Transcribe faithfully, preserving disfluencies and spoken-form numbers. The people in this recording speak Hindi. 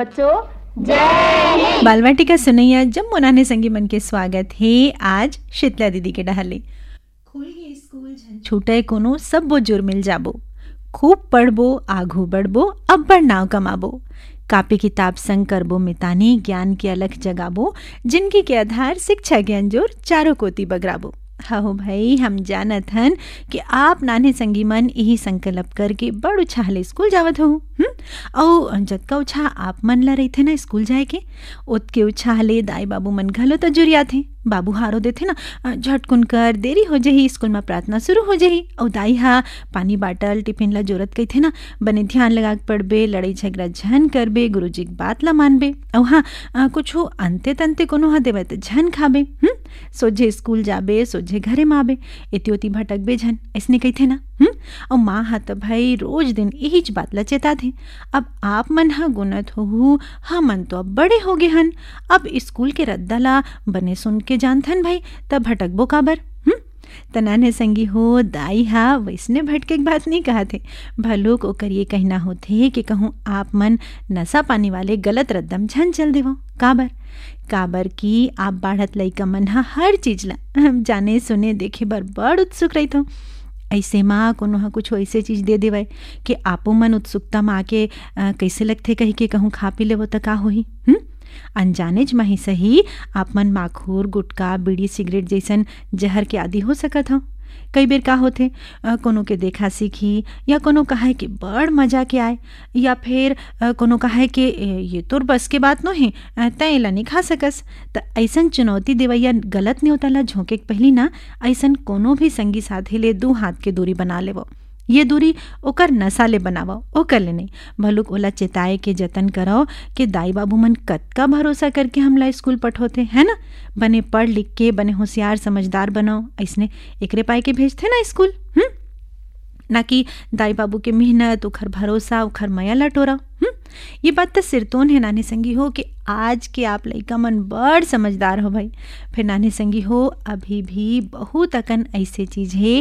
बच्चों जय हिंद। बाल वाटिका सुनैया जब नान्हे संगी मन के स्वागत है। आज शीतला दीदी के डहले खुल गए स्कूल छूटे कोनो सब जोर मिल जाबो, खूब पढ़बो आघू बढ़बो अब्बड़ नाव कमाबो, कापी किताब संग करबो मितानी ज्ञान के अलख जगाबो, जिनकी के आधार शिक्षा के अंजोर चारों कोती बगराबो। हाँ भाई, हम जानत हन कि आप नान्हे संगी मन यही संकल्प करके बड़ उत्साह ले स्कूल जावत हो। और जतका उत्साह आप मन ला रही ना स्कूल जाए के, ओतके उत्साह ले दाई बाबू मन घलो तो जुरिया थे। बाबू हारो देथे ना, झटकुन कर देरी हो जाही, स्कूल में प्रार्थना शुरू हो जाही। और दाई हा पानी बाटल टिफिन ला जोरत कही थे ना, बने ध्यान लगा के पढ़बे, लड़ाई झगड़ा झन करबे, गुरुजी की बात ला मानबे। और हाँ कुछ हो अंते तंते कोनो हा देवे तो झन खाबे। हम्म सोझे स्कूल जाबे, सोझे घरे में आबे, एती ओती भटकबे झन, ऐसने कही थे ना। हम्म और माँ हा तो भाई रोज दिन यही बात ला चेता थे। अब आप मन हा गुनत हो, हम मन तो अब बड़े हो गए हन, अब स्कूल के रद्दा ला बने सुन के जानथन भाई, तब भटकबो काबर। हम्म तनाने संगी हो दाई हा वैसने भटके की बात नहीं कहा थे। भलो को करिए कहना होते कि कहूँ आप मन नशा पानी वाले गलत रद्दम झन चल देवो काबर काबर की आप बाढ़त लइका मन हा हर चीज ला जाने सुने देखे बर बड़ उत्सुक रही थो। ऐसे माँ कोनो हा कुछ ऐसे चीज दे देवे कि आपो मन उत्सुकता में आके कैसे लगते कही के कहूँ खा पी लेवो तो का होही। हम्म अनजाने ज ही सही आप मन माखूर गुटका बीड़ी सिगरेट जैसन जहर के आदि हो सकत हो। कई बेर का होथे, कोनो के देखा सीखी या कोनो कहे कि बड़ मजा के आए, या फिर कोनो कहे कि ये तोर बस के बात नो है तय ला नहीं खा सकस। त ऐसन चुनौती देवैया गलत न्योता ला झोंके के पहली ना ऐसन कोनो भी संगी साथी ले दो हाथ के दूरी बना लेवो। ये दूरी ओकर नशा ले बनावो, ओकर ले नहीं। भलुक ओला चेताए के जतन करो कि दाई बाबू मन कतका भरोसा करके हमला स्कूल पठोते है ना, बने पढ़ लिख के बने होशियार समझदार बनो, ऐसने एकरे पाए के भेजते ना स्कूल। हम्म ना कि दाई बाबू के मेहनत उखर भरोसा उखर मया लटोरा। हम्म ये बात तो सिरतोन है नाने संगी हो कि आज के आप लइका मन बड़ समझदार हो भाई। फिर नाने संगी हो अभी भी बहुत अकन ऐसे चीज है